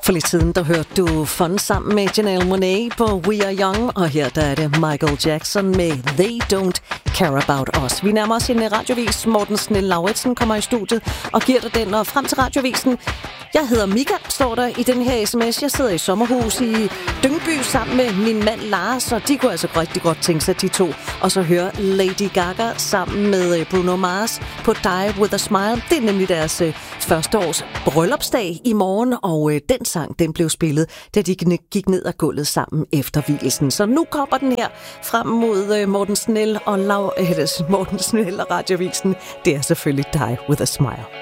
For lidt siden, der hørte du Fun sammen med Janelle Monáe på We Are Young, og her der er det Michael Jackson med They Don't Care About Us. Vi nærmer os en radiovis. Morten Snell-Lauritsen kommer i studiet og giver dig den, og frem til radiovisen. Jeg hedder Mika, står der i den her sms. Jeg sidder i sommerhus i Dyngby sammen med min mand Lars, og de kunne altså rigtig godt tænke sig de to. Og så høre Lady Gaga sammen med Bruno Mars på Die With A Smile. Det er nemlig deres første års bryllupsdag i morgen, og den sang, den blev spillet, da de gik ned ad gulvet sammen efter vielsen. Så nu kommer den her frem mod Morten Snell og Radiovisen. Det er selvfølgelig Die With A Smile.